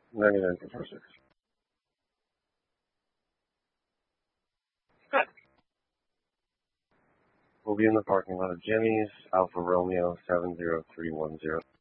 99.46. We'll be in the parking lot of Jimmy's, Alfa Romeo 70310.